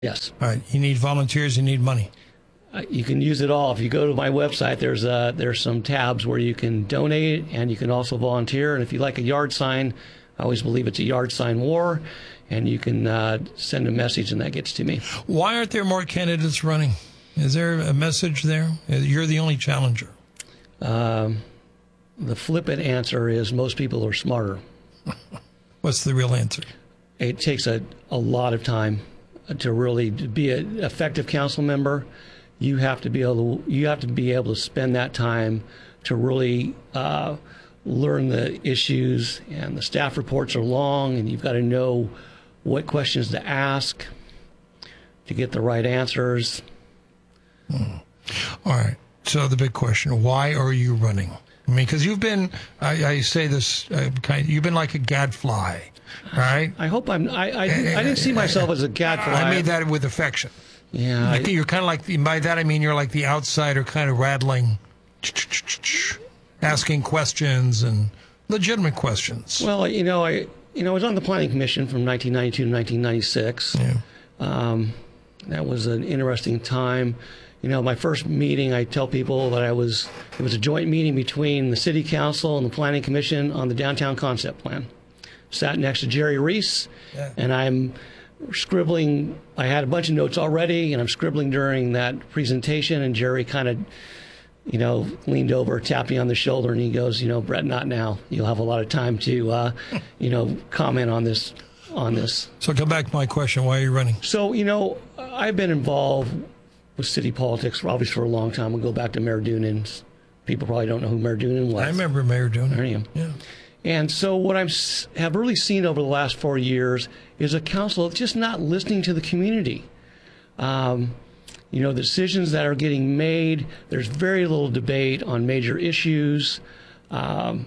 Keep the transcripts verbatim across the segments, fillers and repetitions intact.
Yes. All right. You need volunteers. You need money. Uh, you can use it all. If you go to my website, there's uh, there's some tabs where you can donate and you can also volunteer. And if you like a yard sign, I always believe it's a yard sign war, and you can uh, send a message and that gets to me. Why aren't there more candidates running? Is there a message there? You're the only challenger. Um, the flippant answer is most people are smarter. What's the real answer? It takes a, a lot of time to really be an effective council member. You have to be able to, you have to be able to spend that time to really uh, learn the issues, and the staff reports are long, and you've got to know what questions to ask to get the right answers. Hmm. All right. So the big question, why are you running? I mean, because you've been, I, I say this, uh, kind you've been like a gadfly, all right? I hope I'm, I, I, I didn't see myself as a gadfly. I made that with affection. Yeah. I, you're kind of like, the, by that I mean you're like the outsider kind of rattling, asking questions and legitimate questions. Well, you know, I, you know, I was on the Planning Commission from nineteen ninety-two to nineteen ninety-six. Yeah. Um, that was an interesting time. You know, my first meeting, I tell people that I was, it was a joint meeting between the City Council and the Planning Commission on the Downtown Concept Plan. Sat next to Jerry Reese, yeah. and I'm scribbling. I had a bunch of notes already, and I'm scribbling during that presentation, and Jerry kind of, you know, leaned over, tapped me on the shoulder, and he goes, you know, Brett, not now. You'll have a lot of time to, uh, you know, comment on this, on this. So come back to my question, why are you running? So, you know, I've been involved with city politics for obviously for a long time. We'll go back to Mayor Doonan. People probably don't know who Mayor Doonan was. I remember Mayor Doonan. There you go. Yeah. And so what I have really seen over the last four years is a council that's just not listening to the community. Um, you know, the decisions that are getting made, there's very little debate on major issues. Um,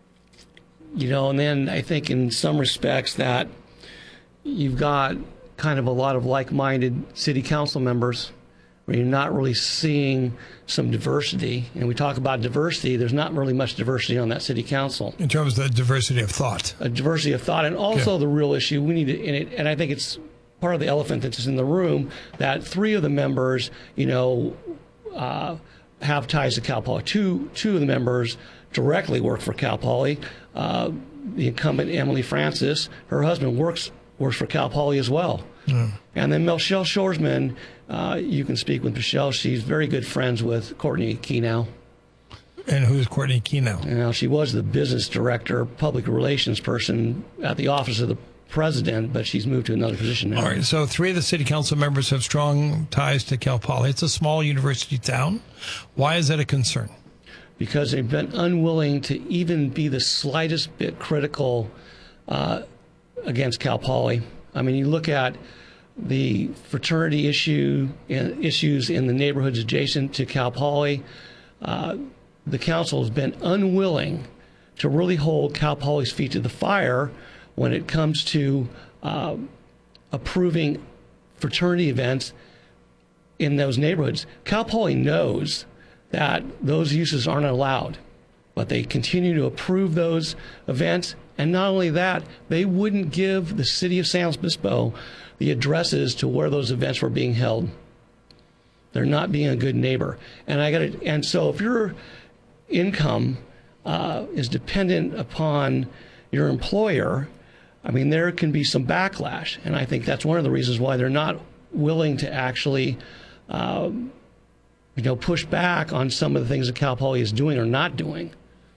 you know, and then I think in some respects that you've got kind of a lot of like-minded city council members where you're not really seeing some diversity. And we talk about diversity, there's not really much diversity on that city council. In terms of the diversity of thought. A diversity of thought. And also yeah. the real issue, we need to, and, it, and I think it's part of the elephant that's in the room, that three of the members, you know, uh, have ties to Cal Poly. Two, two of the members directly work for Cal Poly. Uh, the incumbent, Emily Francis, her husband works works for Cal Poly as well. Mm. And then Michelle Shoresman, uh, you can speak with Michelle. She's very good friends with Courtney Kenow. And who's Courtney Kenow? You know, she was the business director, public relations person at the office of the president, but she's moved to another position now. All right, so three of the city council members have strong ties to Cal Poly. It's a small university town. Why is that a concern? Because they've been unwilling to even be the slightest bit critical uh, against Cal Poly. I mean, you look at the fraternity issue, in, issues in the neighborhoods adjacent to Cal Poly. Uh, the council has been unwilling to really hold Cal Poly's feet to the fire when it comes to uh, approving fraternity events in those neighborhoods. Cal Poly knows that those uses aren't allowed, but they continue to approve those events. And not only that, they wouldn't give the city of San Luis Obispo the addresses to where those events were being held. They're not being a good neighbor. And I got to, and so if your income uh, is dependent upon your employer, I mean, there can be some backlash. And I think that's one of the reasons why they're not willing to actually, uh, you know, push back on some of the things that Cal Poly is doing or not doing.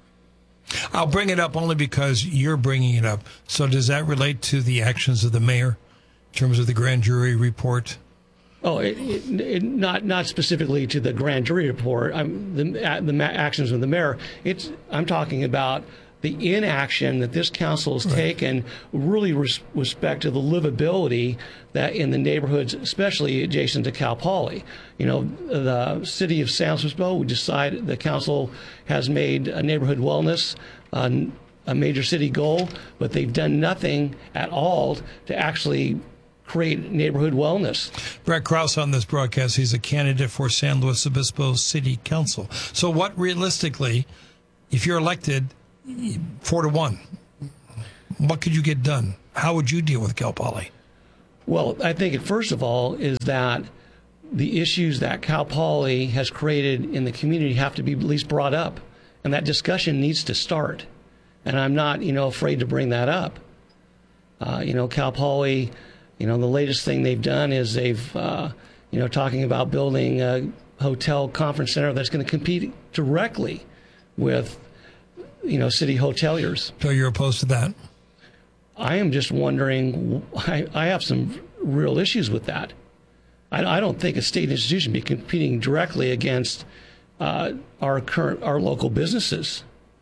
I'll bring it up only because you're bringing it up. So does that relate to the actions of the mayor in terms of the grand jury report? Oh, it, it, it, not not specifically to the grand jury report. I'm, the the actions of the mayor. It's I'm talking about the inaction that this council has right. taken, really res- respect to the livability that in the neighborhoods, especially adjacent to Cal Poly. You know, the city of San Luis Obispo, we decided the council has made a neighborhood wellness uh, a major city goal, but they've done nothing at all to actually create neighborhood wellness. Brett Krause on this broadcast, he's a candidate for San Luis Obispo City Council. So what realistically, if you're elected, four to one, what could you get done? How would you deal with Cal Poly? Well, I think it, first of all, is that the issues that Cal Poly has created in the community have to be at least brought up, and that discussion needs to start. And I'm not, you know, afraid to bring that up. Uh, you know, Cal Poly, you know, the latest thing they've done is they've, uh, you know, talking about building a hotel conference center that's going to compete directly with, you know, city hoteliers. So you're opposed to that? I am just wondering, I, I have some real issues with that. I, I don't think a state institution be competing directly against uh, our current, our local businesses.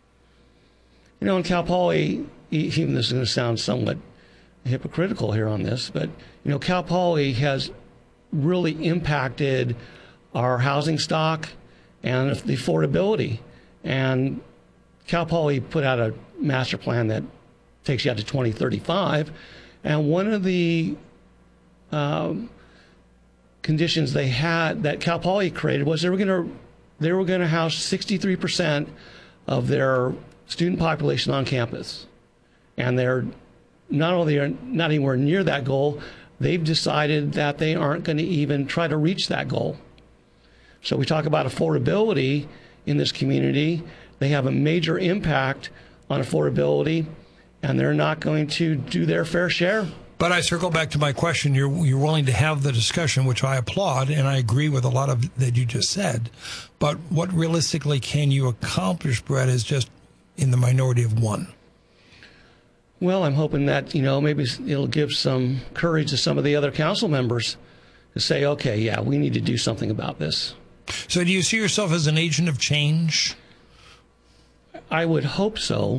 You know, in Cal Poly, even this is going to sound somewhat hypocritical here on this, but, you know, Cal Poly has really impacted our housing stock and the affordability. And Cal Poly put out a master plan that takes you out to twenty thirty-five. And one of the um, conditions they had that Cal Poly created was they were going to they were going to house sixty-three percent of their student population on campus. And they're not only are not anywhere near that goal, they've decided that they aren't going to even try to reach that goal. So we talk about affordability in this community. They have a major impact on affordability, and they're not going to do their fair share. But I circle back to my question. You're you're willing to have the discussion, which I applaud, and I agree with a lot of that you just said. But what realistically can you accomplish, Brett, is just in the minority of one? Well, I'm hoping that, you know, maybe it'll give some courage to some of the other council members to say, okay, yeah, we need to do something about this. So do you see yourself as an agent of change? I would hope so.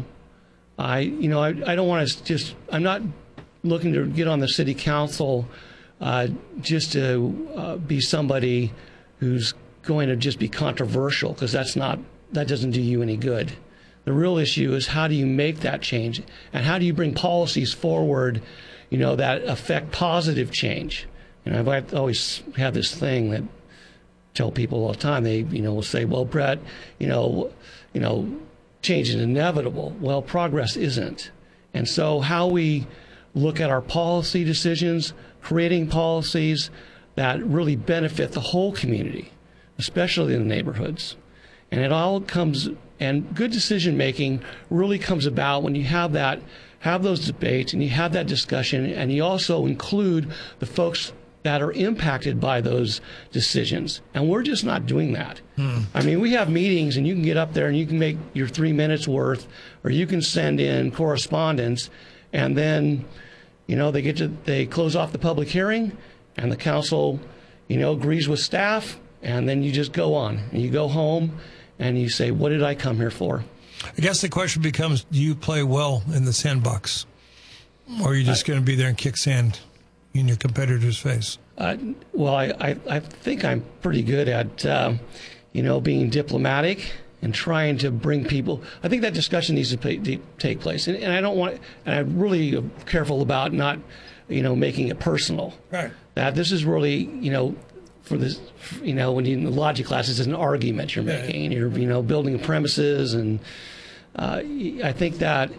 I, you know, I, I don't want to just, I'm not looking to get on the city council uh, just to uh, be somebody who's going to just be controversial, because that's not, that doesn't do you any good. The real issue is how do you make that change, and how do you bring policies forward, you know, that affect positive change. And you know, I've always have this thing that tell people all the time. They, you know, will say, "Well, Brett, you know, you know, change is inevitable." Well, progress isn't. And so, how we look at our policy decisions, creating policies that really benefit the whole community, especially in the neighborhoods, and it all comes. And good decision making really comes about when you have that, have those debates, and you have that discussion, and you also include the folks that are impacted by those decisions. And we're just not doing that. Hmm. I mean, we have meetings, and you can get up there and you can make your three minutes worth, or you can send in correspondence, and then, you know, they get to they close off the public hearing, and the council, you know, agrees with staff, and then you just go on and you go home. And you say, what did I come here for? I guess the question becomes, do you play well in the sandbox? Or are you just going to be there and kick sand in your competitor's face? Uh, well, I, I, I think I'm pretty good at, uh, you know, being diplomatic and trying to bring people. I think that discussion needs to pay, to take place. And, and I don't want, and I'm really careful about not, you know, making it personal. Right. That this is really, you know, for this, you know, when you in the logic classes, it's an argument you're making, and you're, you know, building premises, and uh, I think that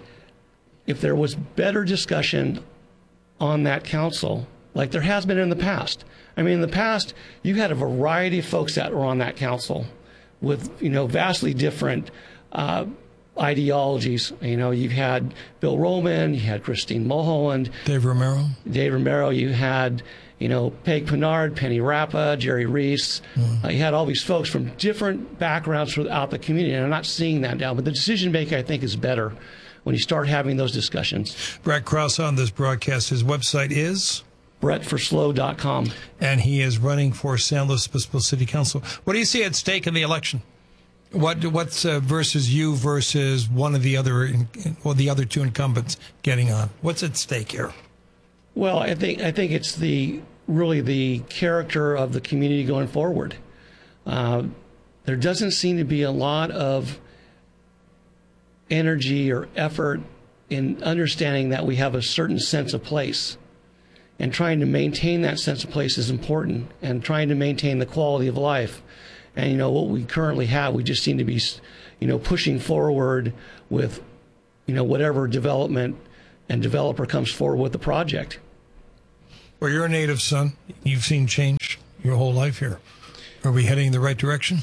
if there was better discussion on that council, like there has been in the past. I mean, in the past, you had a variety of folks that were on that council with, you know, vastly different uh, ideologies. You know, you've had Bill Roman, you had Christine Mulholland, Dave Romero, Dave Romero, you had, you know, Peg Pinard, Penny Rappa, Jerry Reese. Mm. Uh, you had all these folks from different backgrounds throughout the community, and I'm not seeing that now. But the decision making, I think, is better when you start having those discussions. Brett Krause on this broadcast. His website is brett for slow dot com. And he is running for San Luis Obispo City Council. What do you see at stake in the election? What what's uh, versus you versus one of the other, well, the other two incumbents getting on? What's at stake here? Well, I think I think it's the really the character of the community going forward. Uh, there doesn't seem to be a lot of energy or effort in understanding that we have a certain sense of place, and trying to maintain that sense of place is important, and trying to maintain the quality of life. And you know what we currently have, we just seem to be, you know, pushing forward with, you know, whatever development and developer comes forward with the project. Well, you're a native, son. You've seen change your whole life here. Are we heading in the right direction?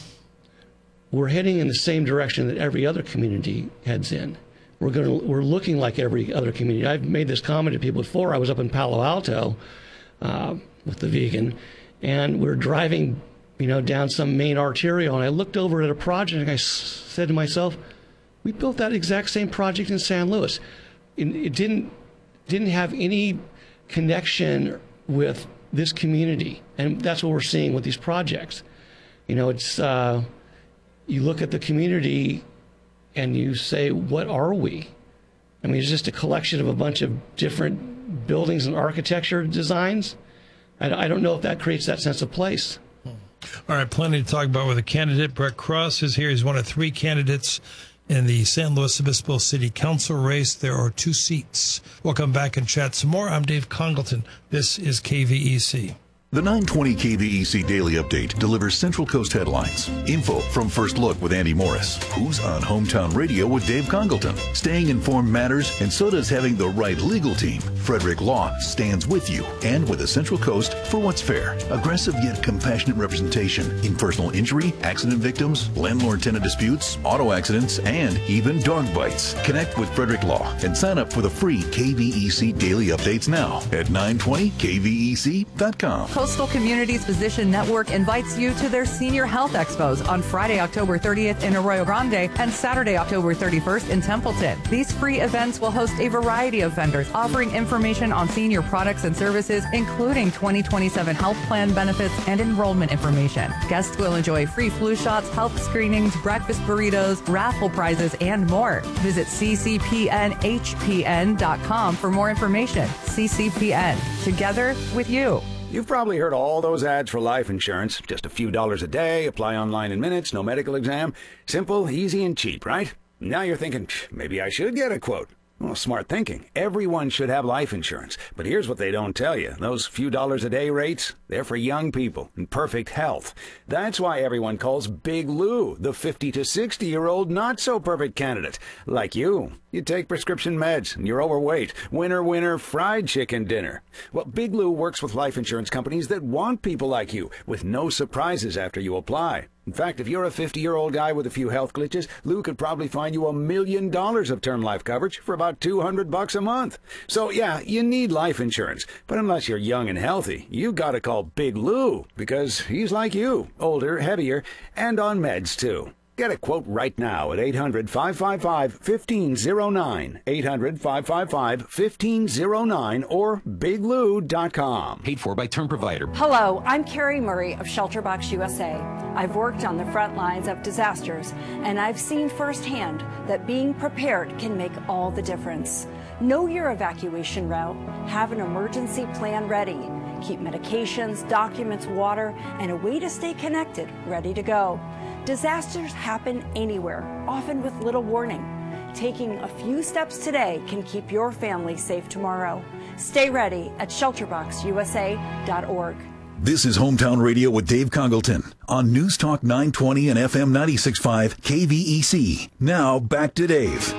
We're heading in the same direction that every other community heads in. We're going to, we're looking like every other community. I've made this comment to people before. I was up in Palo Alto uh, with the vegan, and we're driving, you know, down some main arterial, and I looked over at a project, and I s- said to myself, we built that exact same project in San Luis. It, it didn't didn't have any connection with this community, and that's what we're seeing with these projects. You know, it's uh, you look at the community and you say, what are we? I mean, it's just a collection of a bunch of different buildings and architecture designs. I, I don't know if that creates that sense of place. All right, plenty to talk about with the candidate. Brett Cross is here. He's one of three candidates in the San Luis Obispo City Council race. There are two seats. We'll come back and chat some more. I'm Dave Congleton. This is K V E C. The nine twenty K V E C Daily Update delivers Central Coast headlines, info from First Look with Andy Morris, who's on Hometown Radio with Dave Congleton. Staying informed matters, and so does having the right legal team. Frederick Law stands with you and with the Central Coast for what's fair. Aggressive yet compassionate representation in personal injury, accident victims, landlord-tenant disputes, auto accidents, and even dog bites. Connect with Frederick Law and sign up for the free K V E C Daily Updates now at nine twenty K V E C dot com. Coastal Communities Physician Network invites you to their Senior Health Expos on Friday, October thirtieth in Arroyo Grande and Saturday, October thirty-first in Templeton. These free events will host a variety of vendors offering information on senior products and services, including twenty twenty-seven health plan benefits and enrollment information. Guests will enjoy free flu shots, health screenings, breakfast burritos, raffle prizes, and more. Visit c c p n h p n dot com for more information. C C P N, together with you. You've probably heard all those ads for life insurance. Just a few dollars a day, apply online in minutes, no medical exam. Simple, easy, and cheap, right? Now you're thinking, maybe I should get a quote. Well, smart thinking. Everyone should have life insurance. But here's what they don't tell you. Those few dollars a day rates, they're for young people in perfect health. That's why everyone calls Big Lou the fifty to sixty-year-old not-so-perfect candidate. Like you. You take prescription meds, and you're overweight. Winner, winner, fried chicken dinner. Well, Big Lou works with life insurance companies that want people like you, with no surprises after you apply. In fact, if you're a fifty-year-old guy with a few health glitches, Lou could probably find you a million dollars of term life coverage for about two hundred bucks a month. So, yeah, you need life insurance. But unless you're young and healthy, you gotta call Big Lou, because he's like you, older, heavier, and on meds, too. Get a quote right now at eight hundred, five five five, one five zero nine, eight hundred, five five five, one five zero nine, or big lou dot com. Paid for by Term Provider. Hello, I'm Carrie Murray of ShelterBox U S A. I've worked on the front lines of disasters, and I've seen firsthand that being prepared can make all the difference. Know your evacuation route, have an emergency plan ready, keep medications, documents, water, and a way to stay connected ready to go. Disasters happen anywhere, often with little warning. Taking a few steps today can keep your family safe tomorrow. Stay ready at shelter box u s a dot org. This is Hometown Radio with Dave Congleton on News Talk nine twenty and F M ninety-six point five K V E C. Now back to Dave.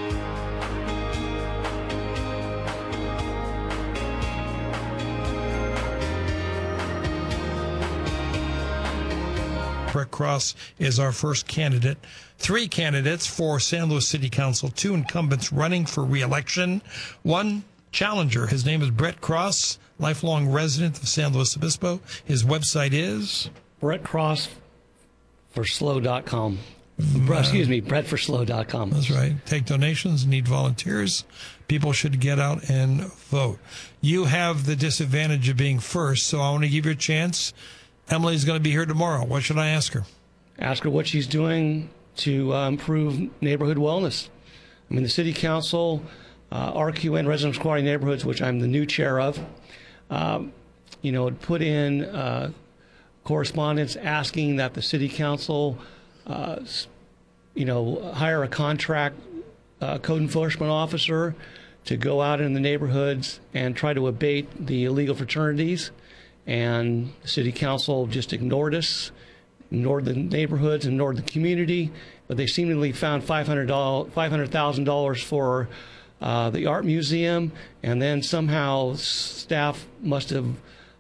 Brett Cross is our first candidate. Three candidates for San Luis City Council, two incumbents running for re-election, one challenger. His name is Brett Cross, lifelong resident of San Luis Obispo. His website is Brett Cross for slow dot com. Uh, Excuse me, brett for slow dot com. That's right. Take donations, need volunteers. People should get out and vote. You have the disadvantage of being first, so I want to give you a chance. Emily's going to be here tomorrow. What should I ask her? Ask her what she's doing to uh, improve neighborhood wellness. I mean, the city council, uh, R Q N, Residence Quality Neighborhoods, which I'm the new chair of, um, you know, put in uh, correspondence asking that the city council, uh, you know, hire a contract uh, code enforcement officer to go out in the neighborhoods and try to abate the illegal fraternities. And the city council just ignored us, ignored the neighborhoods, ignored the community. But they seemingly found five hundred thousand dollars for uh, the art museum, and then somehow staff must have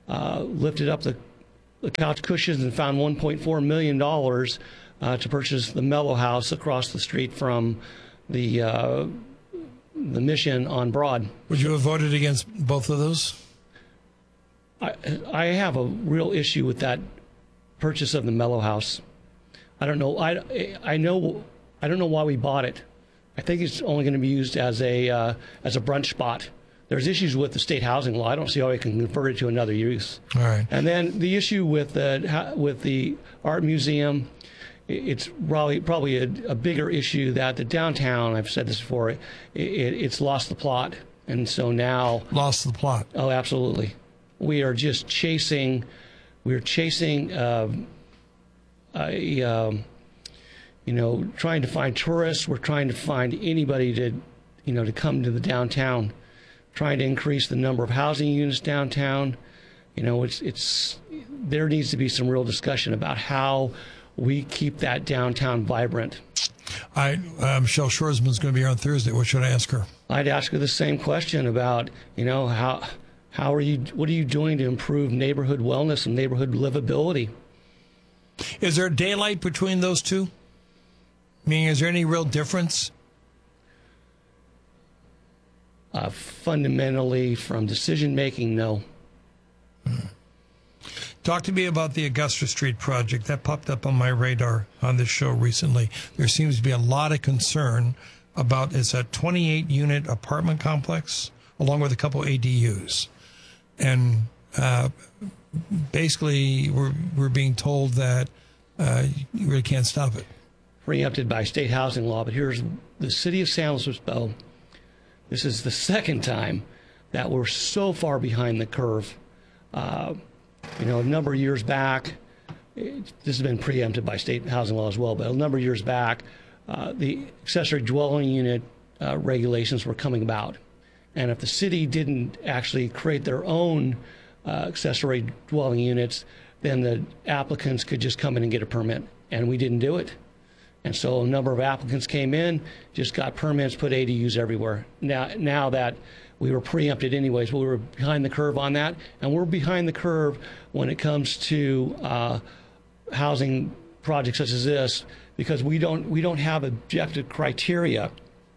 uh, lifted up the, the couch cushions and found one point four million dollars uh, to purchase the Mellow House across the street from the uh, the Mission on Broad. Would you have voted against both of those? I, I have a real issue with that purchase of the Mellow House. I don't know. I, I know. I don't know why we bought it. I think it's only going to be used as a uh, as a brunch spot. There's issues with the state housing law. I don't see how we can convert it to another use. All right. And then the issue with the with the art museum, it's probably probably a, a bigger issue that the downtown. I've said this before. It, it, it's lost the plot, and so now lost the plot. Oh, absolutely. We are just chasing. We're chasing. Uh, a, um, you know, trying to find tourists. We're trying to find anybody to, you know, to come to the downtown. Trying to increase the number of housing units downtown. You know, it's it's there needs to be some real discussion about how we keep that downtown vibrant. I uh, Michelle Shoresman's going to be here on Thursday. What should I ask her? I'd ask her the same question about, you know, how how are you what are you doing to improve neighborhood wellness and neighborhood livability? Is there daylight between those two? I mean, is there any real difference? Uh, fundamentally, from decision making, no. Hmm. Talk to me about the Augusta Street project. That popped up on my radar on this show recently. There seems to be a lot of concern about it's a twenty-eight unit apartment complex along with a couple A D Us. And uh, basically, we're, we're being told that uh, you really can't stop it. Preempted by state housing law, but here's the city of San Luis Obispo. This is the second time that we're so far behind the curve. Uh, you know, a number of years back, it, this has been preempted by state housing law as well, but a number of years back, uh, the accessory dwelling unit uh, regulations were coming about. And if the city didn't actually create their own uh, accessory dwelling units, then the applicants could just come in and get a permit. And we didn't do it. And so a number of applicants came in, just got permits, put A D Us everywhere. Now, now that we were preempted anyways, we were behind the curve on that, and we're behind the curve when it comes to uh, housing projects such as this, because we don't we don't have objective criteria.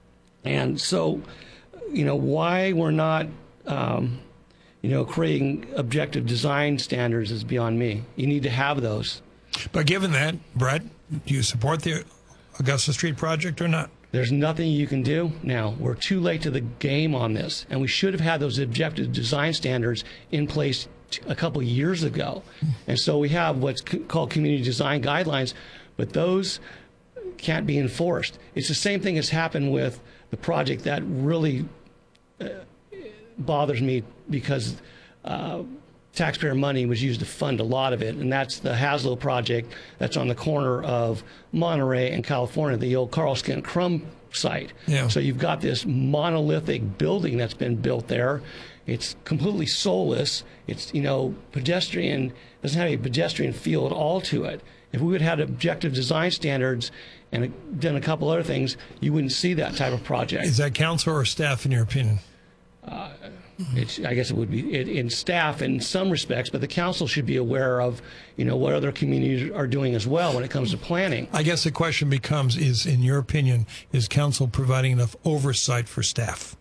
And so, you know, why we're not, um, you know, creating objective design standards is beyond me. You need to have those. But given that, Brett, do you support the Augusta Street project or not? There's nothing you can do now. We're too late to the game on this, and we should have had those objective design standards in place a couple of years ago. And so we have what's called community design guidelines, but those can't be enforced. It's the same thing that's happened with the project that really uh, bothers me because uh, taxpayer money was used to fund a lot of it, and that's the Haslow project that's on the corner of Monterey and California, the old Carl Skent Crumb site. Yeah. So you've got this monolithic building that's been built there. It's completely soulless. It's, you know, pedestrian, doesn't have a pedestrian feel at all to it. If we would have had objective design standards and done a couple other things, you wouldn't see that type of project. Is that council or staff, in your opinion? Uh, It's, I guess it would be it, in staff in some respects, but the council should be aware of, you know, what other communities are doing as well when it comes to planning. I guess the question becomes: is, in your opinion, is council providing enough oversight for staff,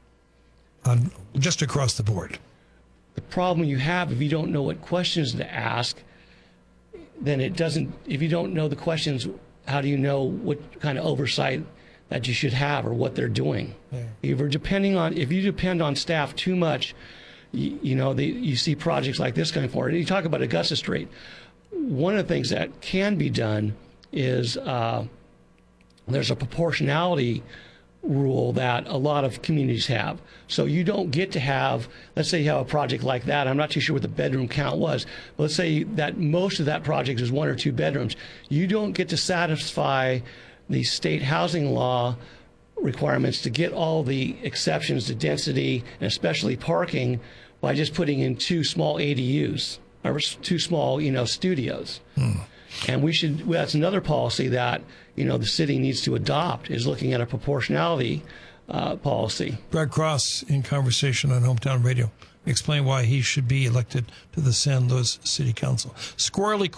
on just across the board? The problem you have if you don't know what questions to ask, then it doesn't. If you don't know the questions, how do you know what kind of oversight that you should have or what they're doing? Yeah. If you're depending on, if you depend on staff too much, you, you know, the, you see projects like this going forward. And you talk about Augusta Street. One of the things that can be done is uh, there's a proportionality rule that a lot of communities have. So you don't get to have, let's say you have a project like that. I'm not too sure what the bedroom count was, but let's say that most of that project is one or two bedrooms. You don't get to satisfy the state housing law requirements to get all the exceptions to density and especially parking by just putting in two small A D Us or two small, you know, studios. Hmm. And we should, well, that's another policy that, you know, the city needs to adopt, is looking at a proportionality uh, policy. Brett Cross in conversation on Hometown Radio. explain why he should be elected to the San Luis City Council. Squirrely